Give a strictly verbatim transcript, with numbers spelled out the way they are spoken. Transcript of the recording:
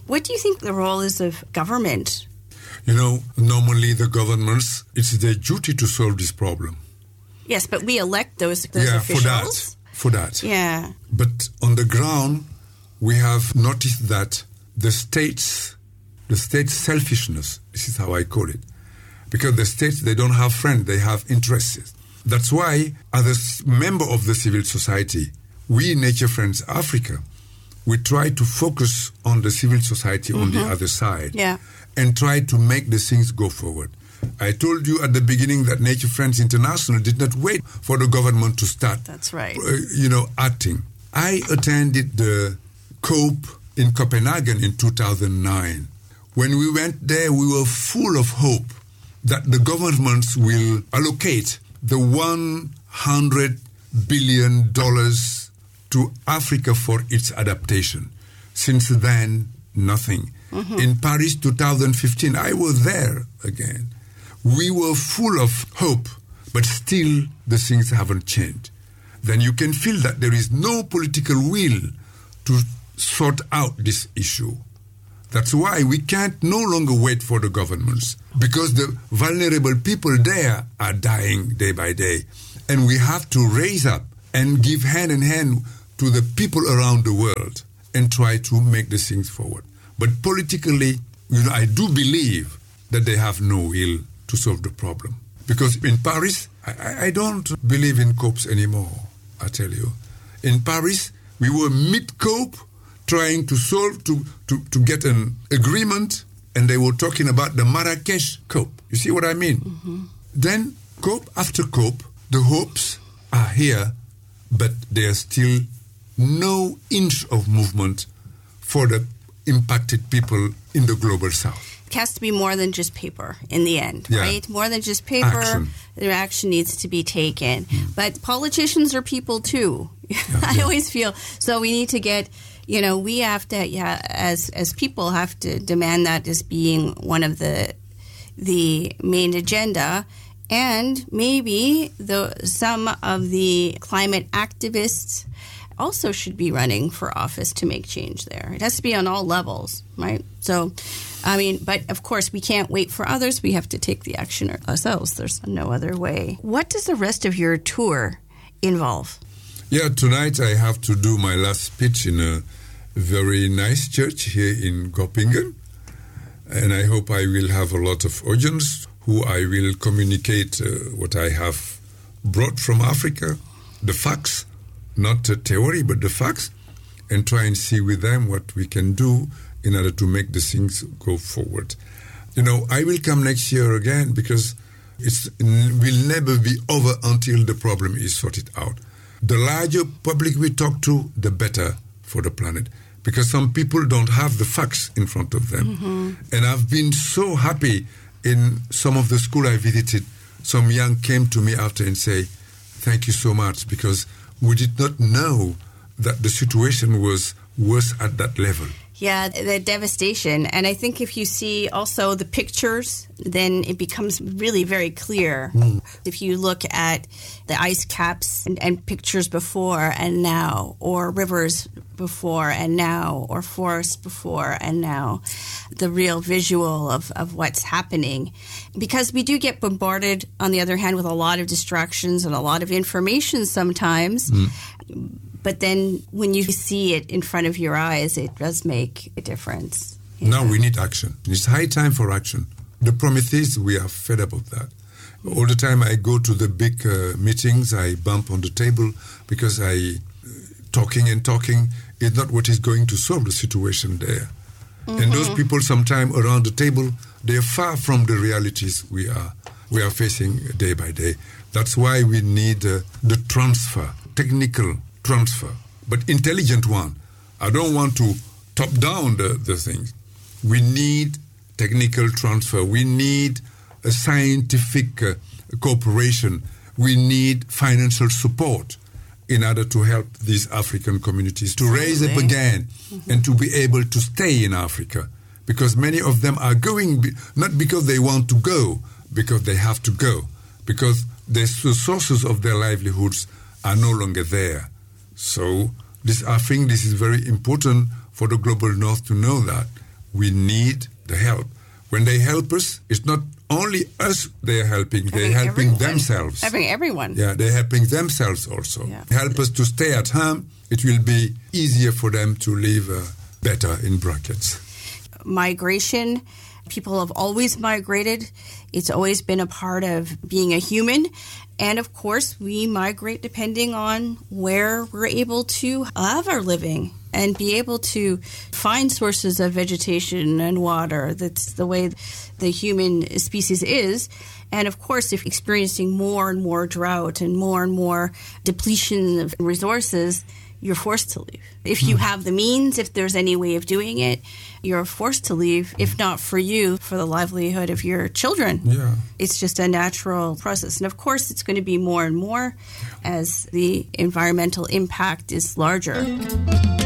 What do you think the role is of government? You know, normally the governments, it's their duty to solve this problem. Yes, but we elect those, those yeah, officials. For that, for that. Yeah. But on the ground, we have noticed that the states, the state's selfishness, this is how I call it, because the states, they don't have friends, they have interests. That's why, as a member of the civil society, we, Nature Friends Africa, we try to focus on the civil society mm-hmm. on the other side yeah. and try to make the things go forward. I told you at the beginning that Nature Friends International did not wait for the government to start That's right. uh, you know, acting. I attended the COP in Copenhagen in two thousand nine. When we went there, we were full of hope that the governments will allocate the one hundred billion dollars to Africa for its adaptation. Since then, nothing. Mm-hmm. In Paris two thousand fifteen, I was there again. We were full of hope, but still the things haven't changed. Then you can feel that there is no political will to sort out this issue. That's why we can't no longer wait for the governments, because the vulnerable people there are dying day by day. And we have to raise up and give hand in hand to the people around the world and try to make the things forward. But politically, you know, I do believe that they have no will to solve the problem. Because in Paris, I, I don't believe in COPs anymore, I tell you. In Paris, we were mid-COP trying to solve, to, to, to get an agreement, and they were talking about the Marrakesh COP. You see what I mean? Mm-hmm. Then, COP after COP, the hopes are here, but there's still no inch of movement for the impacted people in the global south. It has to be more than just paper in the end, yeah. right? More than just paper. Action. The action needs to be taken. Mm. But politicians are people too. Yeah, I yeah. always feel. So we need to get, you know, we have to, yeah, as as people have to demand that as being one of the the main agenda. And maybe the some of the climate activists also should be running for office to make change there. It has to be on all levels, right? So, I mean, but of course, we can't wait for others. We have to take the action ourselves. There's no other way. What does the rest of your tour involve? Yeah, tonight I have to do my last speech in a very nice church here in Göppingen. And I hope I will have a lot of audience who I will communicate uh, what I have brought from Africa, the facts, not the theory, but the facts, and try and see with them what we can do in order to make the things go forward. You know, I will come next year again because it will never be over until the problem is sorted out. The larger public we talk to, the better for the planet, because some people don't have the facts in front of them. Mm-hmm. And I've been so happy in some of the school I visited. Some young came to me after and say, thank you so much, because we did not know that the situation was worse at that level. Yeah, the devastation. And I think if you see also the pictures, then it becomes really very clear. Mm. If you look at the ice caps and, and pictures before and now, or rivers before and now, or forests before and now, the real visual of, of what's happening. Because we do get bombarded, on the other hand, with a lot of distractions and a lot of information sometimes. Mm. But then when you see it in front of your eyes, it does make a difference. Now know? We need action. It's high time for action. The Prometheus, we are fed up of that. All the time I go to the big uh, meetings, I bump on the table because I uh, talking and talking is not what is going to solve the situation there. Mm-hmm. And those people sometime around the table, they are far from the realities we are we are facing day by day. That's why we need uh, the transfer, technical transfer, but intelligent one. I don't want to top down the, the things. We need technical transfer. We need a scientific uh, cooperation. We need financial support in order to help these African communities to raise up again mm-hmm. and to be able to stay in Africa. Because many of them are going, be, not because they want to go, because they have to go. Because the sources of their livelihoods are no longer there. So this, I think this is very important for the global north to know that we need the help. When they help us, it's not only us they're helping, they're helping everyone. themselves. Helping everyone. Yeah, they're helping themselves also. Yeah. Help us to stay at home. It will be easier for them to live uh, better, in brackets. Migration, people have always migrated. It's always been a part of being a human. And of course, we migrate depending on where we're able to have our living and be able to find sources of vegetation and water. That's the way the human species is. And of course, if experiencing more and more drought and more and more depletion of resources, you're forced to leave. If you have the means, if there's any way of doing it, you're forced to leave, if not for you, for the livelihood of your children. Yeah. It's just a natural process. And of course, it's going to be more and more as the environmental impact is larger.